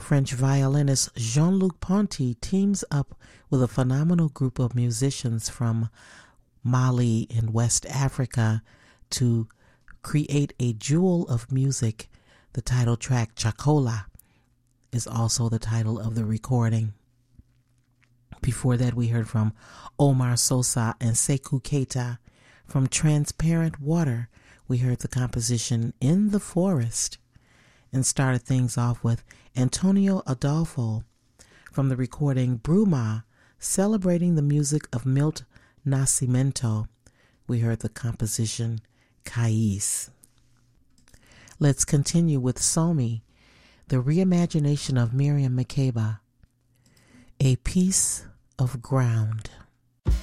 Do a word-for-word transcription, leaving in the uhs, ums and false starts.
French violinist Jean-Luc Ponty teams up with a phenomenal group of musicians from Mali in West Africa to create a jewel of music. The title track, Chakola, is also the title of the recording. Before that, we heard from Omar Sosa and Sekou Keita. From Transparent Water, we heard the composition In the Forest, and started things off with Antonio Adolfo from the recording Bruma, celebrating the music of Milt Nascimento. We heard the composition Cais. Let's continue with Somi, the reimagination of Miriam Makeba, A Piece of Ground.